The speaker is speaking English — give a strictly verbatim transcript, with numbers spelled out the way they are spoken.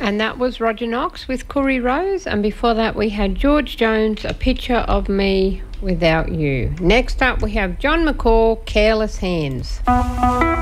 And that was Roger Knox with Curry Rose. And before that, we had George Jones, A Picture of Me Without You. Next up, we have John McCall, Careless Hands.